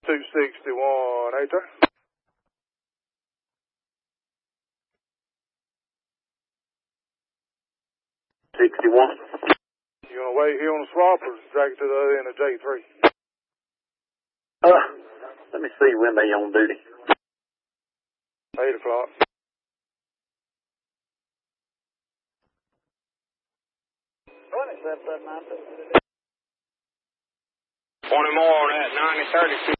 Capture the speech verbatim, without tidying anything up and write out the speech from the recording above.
two sixty-one, eight there. sixty-one. You want to wait here on the swap or drag it to the other end of J three? Uh, let me see when they on duty. eight o'clock. twenty more on that ninety thirty-two.